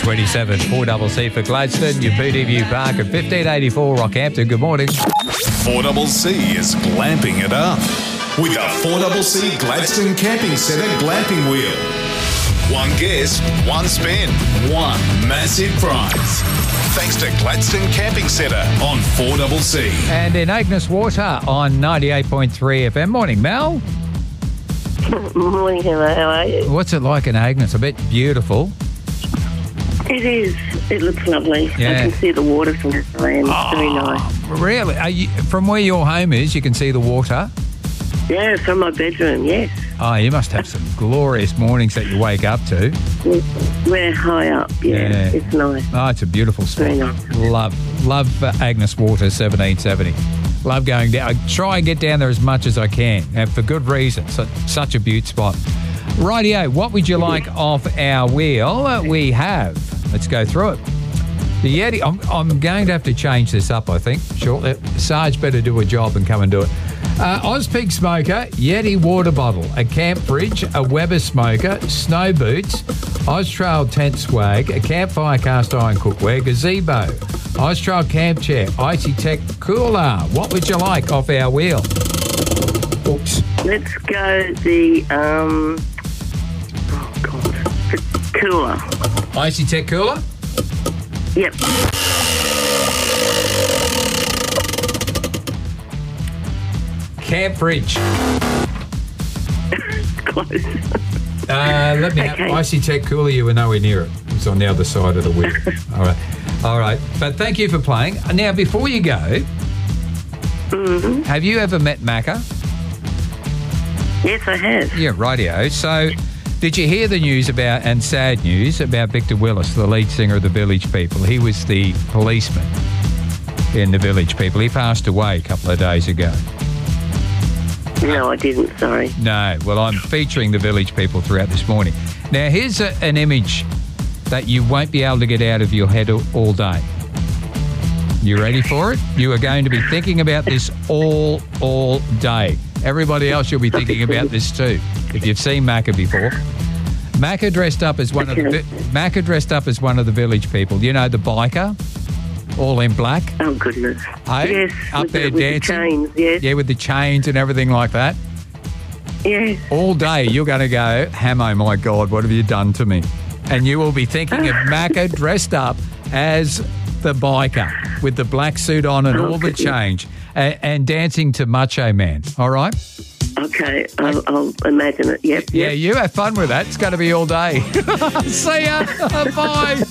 427 4CC for Gladstone, your View Park at 1584 Rockhampton. Good morning. 4CC is glamping it up with a 4CC Gladstone Camping Centre glamping wheel. One guest, one spin, one massive prize. Thanks to Gladstone Camping Centre on 4CC. And in Agnes Water on 98.3 FM. Morning, Mel. Morning, hello. How are you? What's it like in Agnes? I bet beautiful. It is. It looks lovely. Yeah. I can see the water from this land. It's very nice. Really? From where your home is, you can see the water? Yeah, from my bedroom, yes. Oh, you must have some glorious mornings that you wake up to. We're high up, yeah. It's nice. Oh, it's a beautiful spot. Very nice. Love Agnes Water 1770. Love going down. I try and get down there as much as I can, and for good reason. Such a beaut spot. Rightio, what would you like off our wheel? We have. Let's go through it. The Yeti. I'm going to have to change this up, I think. Sure. Sarge better do a job and come and do it. Ozpig smoker, Yeti water bottle, a camp fridge, a Weber smoker, snow boots, Austrail tent swag, a campfire cast iron cookware, gazebo, Austrail camp chair, Icy Tech cooler. What would you like off our wheel? Oops. Let's go the cooler. Icy Tech cooler? Yep. Camp fridge. Close. Let me have Icy Tech cooler. You were nowhere near it. It's on the other side of the wheel. All right. But thank you for playing. Now, before you go, have you ever met Macca? Yes, I have. Yeah, rightio. So, did you hear the news about, and sad news, about Victor Willis, the lead singer of the Village People? He was the policeman in the Village People. He passed away a couple of days ago. No, I didn't, sorry. No, well, I'm featuring the Village People throughout this morning. Now, here's an image that you won't be able to get out of your head all day. You ready for it? You are going to be thinking about this all day. Everybody else, you'll be thinking about this too. If you've seen Macca before, Macca dressed up as one of the Village People. You know, the biker, all in black. Oh goodness! Hey? Yes, up there with dancing. The chains, yes. Yeah, with the chains and everything like that. Yes. All day, you're going to go, Hamo, my God, what have you done to me? And you will be thinking of Macca dressed up as the biker with the black suit on and all the change and dancing to Macho Man. All right? Okay, I'll imagine it. Yep. Yeah, you have fun with that. It's going to be all day. See ya. Bye.